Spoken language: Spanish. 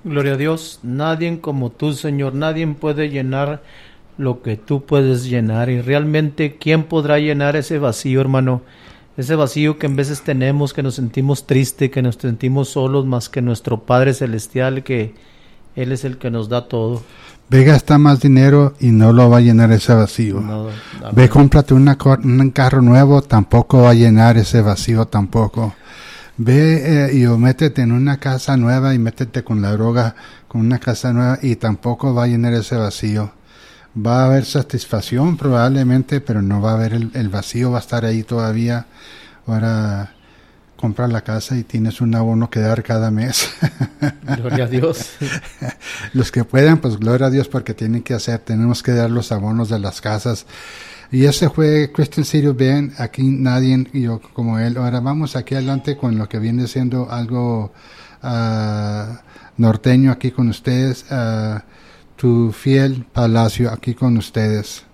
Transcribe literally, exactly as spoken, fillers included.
Gloria a Dios, nadie como tú, Señor, nadie puede llenar lo que tú puedes llenar. Y realmente, ¿quién podrá llenar ese vacío, hermano? Ese vacío que en veces tenemos, que nos sentimos tristes, que nos sentimos solos, más que nuestro Padre Celestial, que Él es el que nos da todo. Ve, gasta más dinero y no lo va a llenar ese vacío. No, Ve, cómprate una, un carro nuevo, tampoco va a llenar ese vacío tampoco. Ve eh, y o métete en una casa nueva y métete con la droga, con una casa nueva, y tampoco va a llenar ese vacío. Va a haber satisfacción probablemente, pero no va a haber el, el vacío, va a estar ahí todavía. Ahora compras la casa y tienes un abono que dar cada mes. Gloria a Dios. Los que puedan, pues gloria a Dios, porque tienen que hacer, tenemos que dar los abonos de las casas. Y ese fue Christian City Band. Aquí nadie yo como él. Ahora vamos aquí adelante con lo que viene siendo algo uh, norteño aquí con ustedes. Uh, tu fiel Palacio aquí con ustedes.